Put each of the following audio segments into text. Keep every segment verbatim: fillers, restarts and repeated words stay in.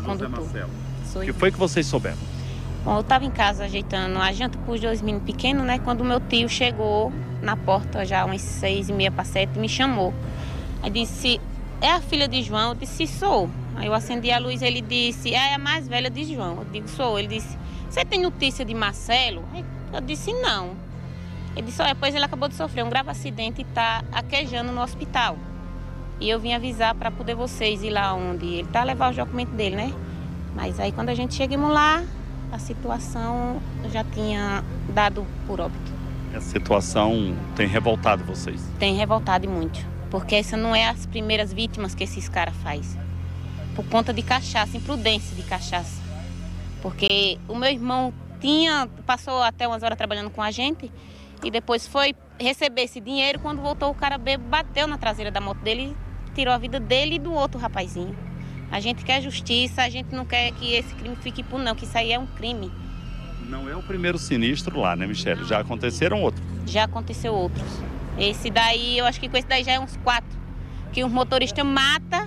condutor. Marcelo. Sou O que foi que vocês souberam? Bom, eu estava em casa ajeitando a janta para os dois meninos pequenos, né? Quando o meu tio chegou na porta, já umas seis e meia para sete, me chamou. Aí disse, é a filha de João? Eu disse, sou. Aí eu acendi a luz, ele disse, é a mais velha de João. Eu digo, sou. Ele disse, você tem notícia de Marcelo? Eu disse, não. Ele disse, olha, pois ele acabou de sofrer um grave acidente e está aquejando no hospital. E eu vim avisar para poder vocês ir lá onde ele está, levar os documentos dele, né? Mas aí quando a gente chegamos lá, a situação já tinha dado por óbito. A situação tem revoltado vocês? Tem revoltado muito, porque essa não é as primeiras vítimas que esses caras fazem. Por conta de cachaça, imprudência de cachaça. Porque o meu irmão tinha, passou até umas horas trabalhando com a gente e depois foi receber esse dinheiro. Quando voltou, o cara bêbado bateu na traseira da moto dele e tirou a vida dele e do outro rapazinho. A gente quer justiça, a gente não quer que esse crime fique impune, não, que isso aí é um crime. Não é o primeiro sinistro lá, né, Michele? Já aconteceram outros? Já aconteceu outros. Esse daí, eu acho que com esse daí já é uns quatro. Que o motorista mata,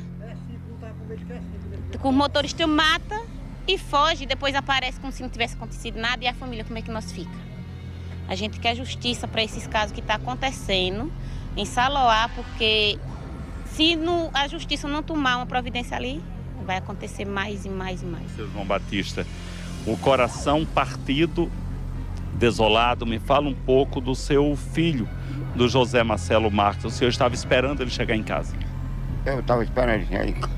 que o motorista mata e foge, e depois aparece como se não tivesse acontecido nada, e a família, como é que nós fica? A gente quer justiça para esses casos que estão acontecendo em Saloá, porque se no, a justiça não tomar uma providência ali, vai acontecer mais e mais e mais. Seu João Batista, o coração partido, desolado, me fala um pouco do seu filho, do José Marcelo Marques. O senhor estava esperando ele chegar em casa? Eu estava esperando ele chegar em casa.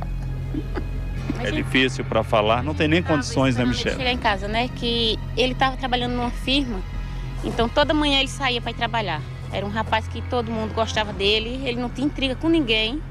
É difícil para falar, não tem nem condições, né, Michele? Chegar em casa, né, que ele estava trabalhando numa firma, então toda manhã ele saía para ir trabalhar. Era um rapaz que todo mundo gostava dele, ele não tinha intriga com ninguém.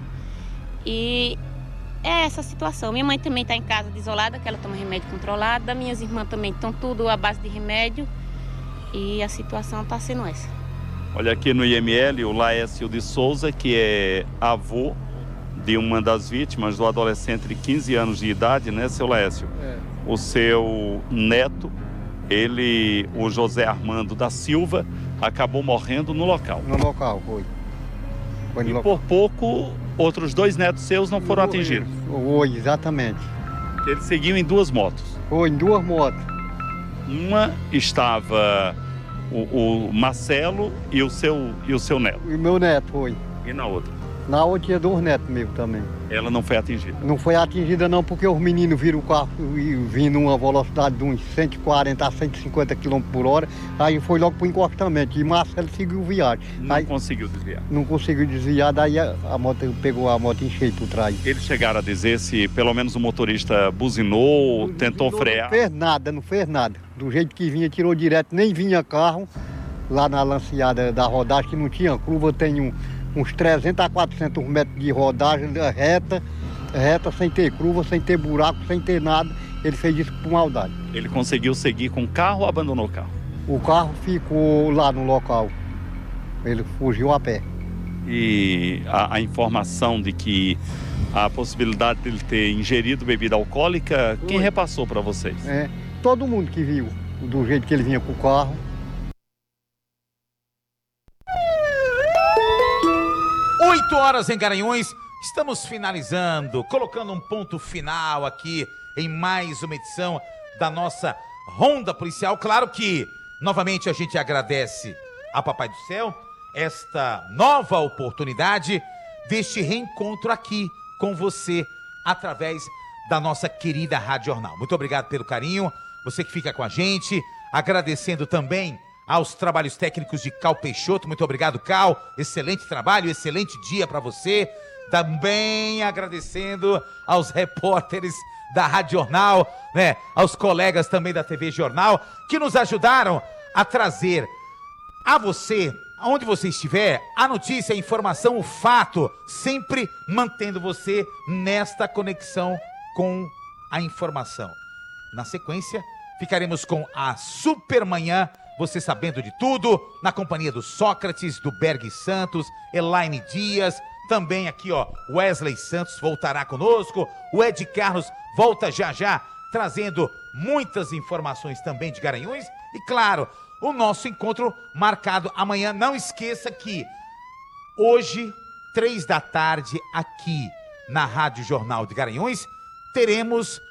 E é essa situação. Minha mãe também está em casa desolada, que ela toma remédio controlado. Minhas irmãs também estão tudo à base de remédio. E a situação está sendo essa. Olha aqui no I M L o Laércio de Souza, que é avô de uma das vítimas, do adolescente de quinze anos de idade, né, seu Laércio? É. O seu neto, ele, o José Armando da Silva, acabou morrendo no local. No local, foi. foi no e local. por pouco, outros dois netos seus não foram foi, atingidos. Foi, exatamente. Eles seguiam em duas motos. Foi, em duas motos. Uma estava o, o Marcelo e o, seu, e o seu neto. E meu neto foi. E na outra? Na outra tinha dois netos meus também. Ela não foi atingida? Não foi atingida não, porque os meninos viram o carro vindo uma velocidade de uns cento e quarenta a cento e cinquenta quilômetros por hora, aí foi logo para o encostamento, e Marcelo seguiu viagem. Não aí, conseguiu desviar? Não conseguiu desviar, daí a, a moto pegou a moto em cheio por trás. Eles chegaram a dizer se pelo menos o motorista buzinou, buzinou tentou frear? Não fez nada, não fez nada. Do jeito que vinha, tirou direto, nem vinha carro. Lá na lanceada da rodagem, que não tinha curva, tem um... uns trezentos a quatrocentos metros de rodagem reta, reta sem ter curva, sem ter buraco, sem ter nada. Ele fez isso por maldade. Ele conseguiu seguir com o carro ou abandonou o carro? O carro ficou lá no local. Ele fugiu a pé. E a, a informação de que a possibilidade de ele ter ingerido bebida alcoólica, quem repassou para vocês? É, todo mundo que viu, do jeito que ele vinha com o carro. oito horas em Garanhuns, estamos finalizando, colocando um ponto final aqui em mais uma edição da nossa Ronda Policial. Claro que, novamente, a gente agradece a Papai do Céu esta nova oportunidade deste reencontro aqui com você, através da nossa querida Rádio Jornal. Muito obrigado pelo carinho, você que fica com a gente, agradecendo também aos trabalhos técnicos de Cal Peixoto. Muito obrigado, Cal. Excelente trabalho, excelente dia para você. Também agradecendo aos repórteres da Rádio Jornal, né? Aos colegas também da T V Jornal, que nos ajudaram a trazer a você, aonde você estiver, a notícia, a informação, o fato, sempre mantendo você nesta conexão com a informação. Na sequência, ficaremos com a Supermanhã, você sabendo de tudo, na companhia do Sócrates, do Berg Santos, Elaine Dias, também aqui, ó, Wesley Santos voltará conosco, o Ed Carlos volta já já, trazendo muitas informações também de Garanhuns, e claro, o nosso encontro marcado amanhã. Não esqueça que hoje, três da tarde, aqui na Rádio Jornal de Garanhuns, teremos